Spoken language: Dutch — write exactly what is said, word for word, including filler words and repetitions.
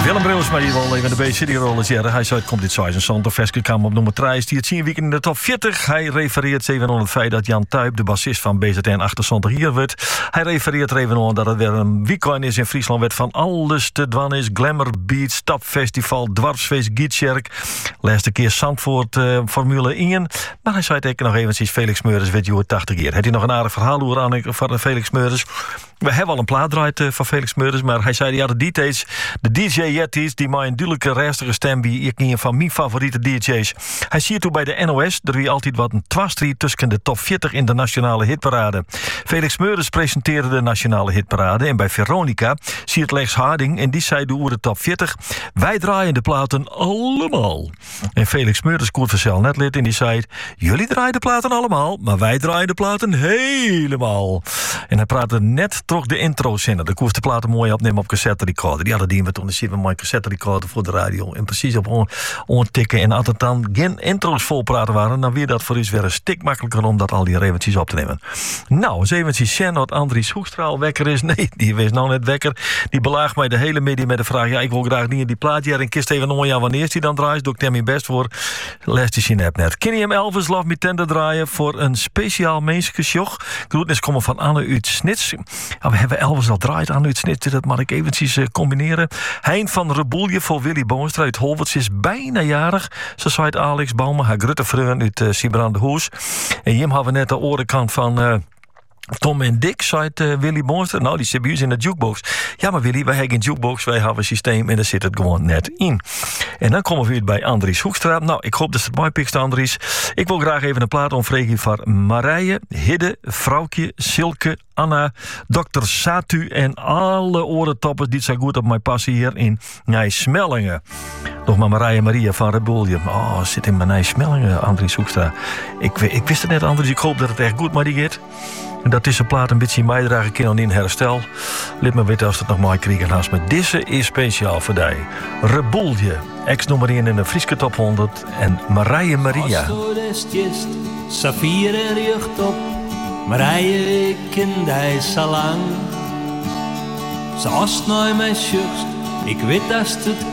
Willem Breus, maar hier wel even de B-City-rol is. Ja, hij zei, komt dit seizoen. Santo Veske kwam op nummer drie. Die het tien weken in de top veertig. Hij refereert even aan het feit dat Jan Tuyp, de bassist van B Z N achtenzontig hier wordt. Hij refereert er even aan dat het weer een weekend is in Friesland. Werd van alles te dwan is. Glamour Beat, Stapfestival, Dwarfsfeest, Gietjerk. Laatste keer Zandvoort, uh, Formule één. Maar hij zei het nog eventjes, Felix Meurders werd joh tachtig keer. Heeft hij nog een aardig verhaal over aan van Felix Meurders? We hebben al een plaat draait uh, van Felix Meurders, maar hij zei ja, de D J's, de D J Jetties, die maar een duidelijke rustige stem bij ik een van mijn favoriete D J's. Hij ziet toen bij de N O S, er wie altijd wat een twaalfstrijd tussen de top veertig in de nationale hitparade. Felix Meurders presenteerde de nationale hitparade en bij Veronica zie het Lex Harding en die zei door de top veertig, wij draaien de platen allemaal. En Felix Meurders koert vanzelf net lid en die zei, jullie draaien de platen allemaal, maar wij draaien de platen helemaal. En hij praatte net toch de intro's in. De koers de platen mooi opnemen op cassette recorder. Die hadden die we toen zien we mooi cassette recorder voor de radio. En precies op ontikken. En als het dan geen intro's vol praten waren, dan weer dat voor ons weer een stuk makkelijker om dat al die eventjes op te nemen. Nou, eens eventjes zien dat Andries Hoekstra al wekker is. Nee, die is nou net wekker. Die belaagt mij de hele media met de vraag, ja, ik wil graag niet in die plaatje. En kist even nog ja, wanneer is die dan draait? Doe ik hem mijn best voor. Les die zien heb net. Kenny hem Elvis Love Me Tender draaien voor een speciaal menselijke sjoch. Groetnis komen van Anne uit Snits. Ja, we hebben Elvis al draait aan uit Snits. Dat mag ik eventjes uh, combineren. Hein van Reboelje voor Willy Boonstra uit Holwerts is bijna jarig. Zo zei het Alex Bouwman, haar grutte vriend uit uh, Siebrande Hoes. En Jim hadden we net de orenkant van... Uh, Tom en Dick, zei uh, Willy Boonstra. Nou, die zit bij ons in de jukebox. Ja, maar Willy, wij hebben geen jukebox, wij hebben een systeem en daar zit het gewoon net in. En dan komen we weer bij Andries Hoekstra. Nou, ik hoop dat het mooi pikst, Andries. Ik wil graag even een plaat omvregen van Marije, Hidde, Vrouwtje, Silke, Anna, dokter Satu en alle orentoppers die zo goed op mij passen hier in Nijsmellingen. Nog maar Marije Maria van Rebulje. Oh, zit in mijn Nijsmellingen, Andries Hoekstra. Ik, ik wist het net, Andries. Ik hoop dat het echt goed maar die gaat. En dat is een plaat een beetje bijdragen kan in herstel. Laat me weten als het nog mooi kriegen naast me. Deze is speciaal voor die. Rebulje, ex-nummer één in de Frieske top honderd. En Marije Maria. Als Safir er jeugd op. Marije, ik ken die zo lang. Zoals nou mijn zucht, ik weet dat het